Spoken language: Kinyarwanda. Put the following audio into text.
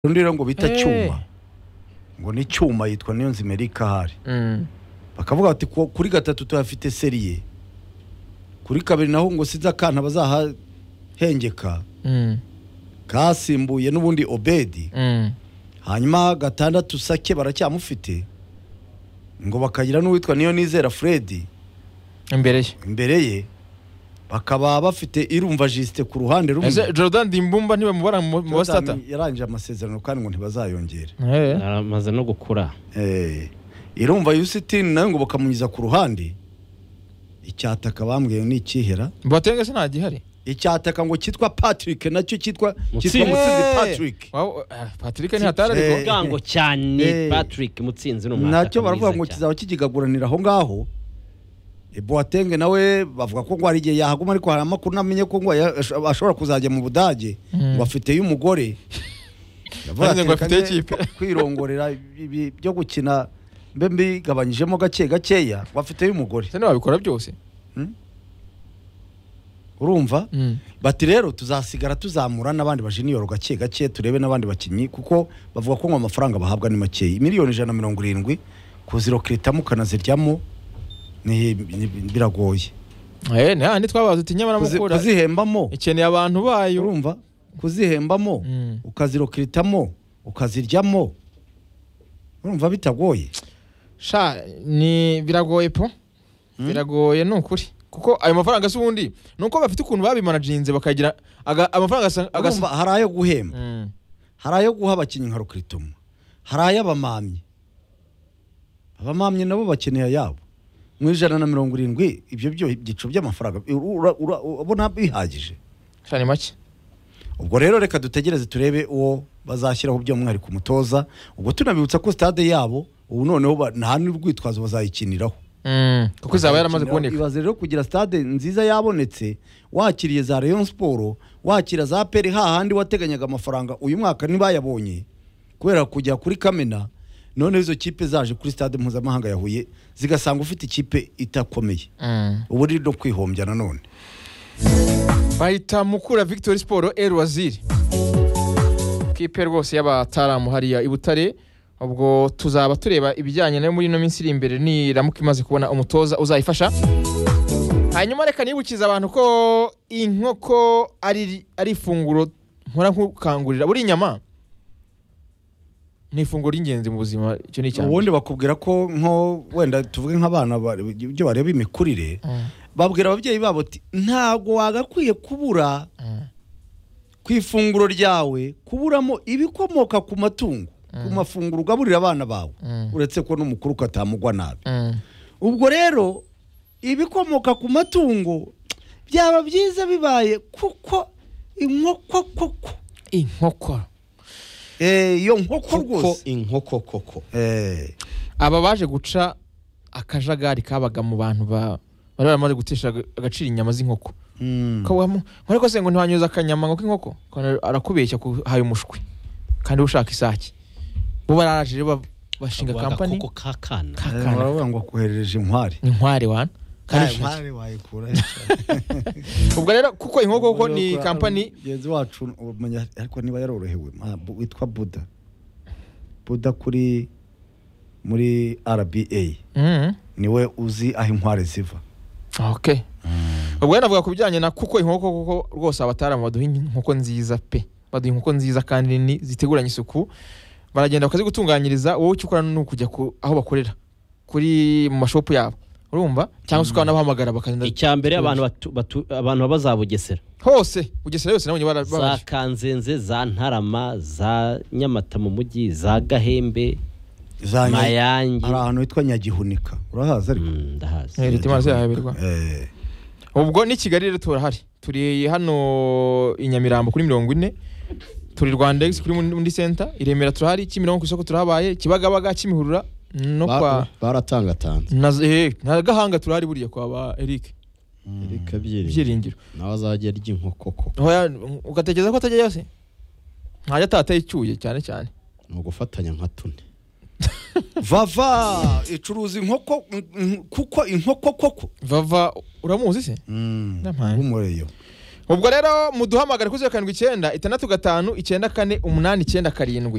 undi ngo bita cyuma ngo ni cyuma yitwa Niyonzima hari bakavuga bati kuri gatatu tuhafite seriye kuri kabiri naho ngo siza kana bazahengeka kasimbuye n'ubundi Obedi hanyuma gatandatu Sake baracyamufite ngo bakagira n'uwitwa Niyonizera Fred imbere ye bakaba bafite Irumva Juste ku ruhande rumwe. Ese Jordan Dimbumba niwe mubara mu bastata yaranje amasezerano kandi ngo ntibazayongera amaze no gukura. Irumva Yusitini nayo ngo bakamunyiza ku ruhande icyataka bambwiye ni ikihera Boateng se nta gihari icyataka ngo kitwa Patrick nacyo kitwa Mutsinzi Patrick. Patrick ni hatara ariko gango cyane Patrick Mutsinzi no mwaka nacyo baravuga ngo kizaba kigigaguranira aho ngaho. Boateng nawe bavuga ko ngo ari gihe yahaguma ariko hari amakuru namenye ko ngo ashobora kuzajya mu Budage ngo afite y'umugore yavuze ngo afite ikipe kwirongorera byo gukina mbe gabanyijemo gakeya ngo afite y'umugore se babikora byose urumva bati rero tuzasigara tuzamura n'abandi bajiniyoro gake turebe n'abandi bakinyi kuko bavuga ko ngo amafaranga bahabwa ni make miliyoni 170 kuziro kritamu kanaziryamo ni biragoye ni twabaza uti nyamara mukura kuzihembamo ikeneye abantu bayo urumva kuzihembamo ukazirokritamo ukaziryamo urumva bitagoye sha ni biragoye po biragoye nukuri kuko ayo mafaranga s'ubundi nuko bafite ukuntu babimanaginze bakagira amafaranga agasa harayo guhemba harayo guha abakinyi nka rokritomo harayo abamamye nabo bakeneye yabo mu 170 ibyo byo gico by'amafaranga ubona bihagije cyane make. Ubwo rero reka dutegereze turebe uwo bazashyiraho byo mwari ku mutoza ubwo tunabibutsa ko stade yabo ubu noneho nta n'urwitwazo bazayikiniraho kuko izaba yaramaze kuboneka. Ibaze rero kugira stade nziza yabonetse wakiriye za Rayon Sport wakira za Peri hahandi wateganyaga amafaranga uyu mwaka ntibayabonye kubera kujya kuri Kamena none izo kipe zaje kuri stade mpuzamahanga ya Huye zigasanga ufite ikipe itakomeye ubu riri no kwihombya nanone. Bahita Mukura Victory Sport El Waziri kipe rwose y'abataramu hariya ibutare ubwo tuzaba tureba ibijyanye nayo muri no minsi iri imbere ni ramuka imaze kubona umutoza uzayifasha. Hanyuma reka nibukiza abantu ko inkoko ari ifunguro nkora nkukangurira buri nyama ni ifunguro ry'ingenzi mu buzima icyo ni cyane. Ubundi bakubwira ko nko wenda tuvuge nk'abana byo bareba imikurire babwira ababyeyi babo ati ntago wagakwiye kubura ku ifunguro ryawe kuburamo ibikomoka ku matungo ku mafunguro ugaburira abana bawe uretse ko n'umukuru katamugwa nabi. Ubwo rero ibikomoka ku matungo byaba byiza bibaye kuko inkoko iyo nkoko rwose inkoko koko aba baje guca akajagari kabaga mu bantu bari bamaze gutesha agaciro inyama z'inkoko kawamo ariko se ngo ntibanyuza akanyama ngo k'inkoko arakubeshya ko haye umushwi kandi ushaka isaki bo baraje rero bashinga company koko kakana baravuga ngo koherereje inkware wana inkware wayikura ubwo rero kuko inkoko koko ni company yenzi wacu umenya ariko niba yarorohewe witwa Buda kuri muri RBA niwe uzi aho inkware ziva. Okay. Ubwo navuga kubijyanye na kuko inkoko koko rwose abataramu baduha inkoko nziza pe baduha inkoko nziza kandi ni ziteguranye isuku baragenda bakazigutunganyiriza wowe cyukora no kujya aho bakorera kuri mu mashopu yabo urumva cyangwa se ukana bahamagara bakagenda. Icyambere abantu bazabugesera hose Bugesera yose nabonye za Kanzenze za Ntarama za Nyamata mu mujyi za Gahembe za Mayange ari ahantu hitwa Nyagihunika urahaza ariko ndahaza ritima se yaberwa. Ubwo ni Kigali rero turahari turi hano Inyamirambo kuri 40 turi Rwandex kuri mundi center Iremera turahari Kimironko ku isoko turahabaye Kibagabaga Kimihurura no kwa baratangatanze na Gahanga turahari buriya kwa ba Eric Byiringiro nawe azajya ry'inkoko koko ugatekereza ko atajya yose ntajya atataye icyuye cyane no gufatanya nka tune Vava icuruza inkoko kuko inkoko koko Vava uramuzi se umureyo ubwo rero muduhamagare kuri 079 645 94 87.